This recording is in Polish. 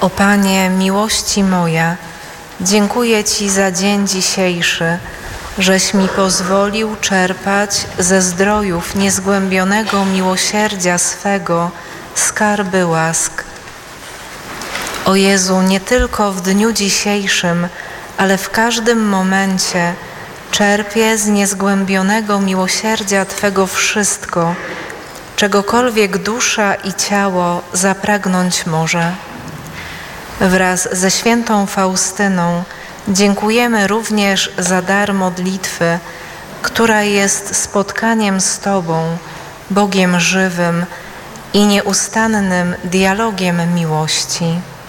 O Panie, miłości moja, dziękuję Ci za dzień dzisiejszy, żeś mi pozwolił czerpać ze zdrojów niezgłębionego miłosierdzia swego skarby łask. O Jezu, nie tylko w dniu dzisiejszym, ale w każdym momencie czerpię z niezgłębionego miłosierdzia Twego wszystko, czegokolwiek dusza i ciało zapragnąć może. Wraz ze świętą Faustyną dziękujemy również za dar modlitwy, która jest spotkaniem z Tobą, Bogiem żywym i nieustannym dialogiem miłości.